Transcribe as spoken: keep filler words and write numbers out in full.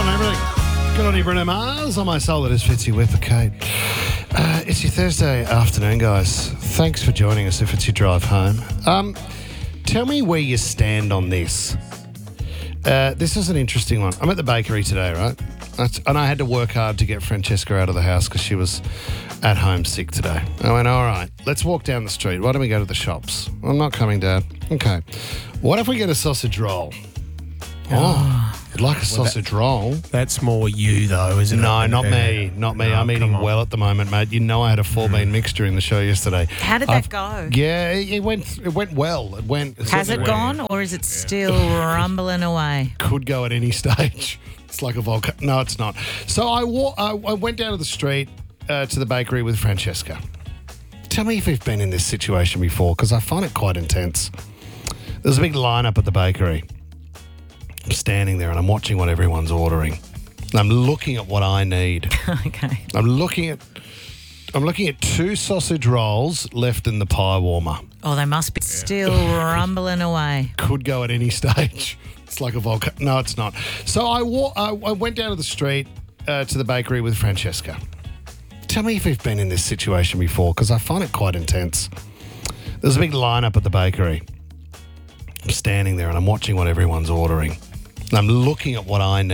on everything. Good on you, Bruno Mars. On my soul, it is Fitzy Whipper, Kate. Uh, it's your Thursday afternoon, guys. Thanks for joining us if it's your drive home. Um, tell me where you stand on this. Uh, this is an interesting one. I'm at the bakery today, right? That's, and I had to work hard to get Francesca out of the house because she was at home sick today. I went, all right, let's walk down the street. Why don't we go to the shops? I'm not coming, Dad. Okay. What if we get a sausage roll? Oh, you'd like a sausage roll? That's more you, though, isn't No, it? not me. Not me. No, I'm eating come on. well at the moment, mate. You know I had a four-bean mix during the show yesterday. How did that I've- go? Yeah, it it went It went well. It went. Has it certainly gone, or is it still rumbling away? could go at any stage. It's like a volcano. No, it's not. So I, wa- I, I went down to the street uh, to the bakery with Francesca. Tell me if you've been in this situation before, because I find it quite intense. There's a big lineup at the bakery. I'm standing there and I'm watching what everyone's ordering. And I'm looking at what I need. Okay. I'm looking at I'm looking at two sausage rolls left in the pie warmer. Oh, they must be still rumbling away. Could go at any stage. It's like a volcano. No, it's not. So I, wa- I, I went down to the street uh, to the bakery with Francesca. Tell me if you've been in this situation before, because I find it quite intense. There's a big lineup at the bakery. I'm standing there and I'm watching what everyone's ordering. And I'm looking at what I need.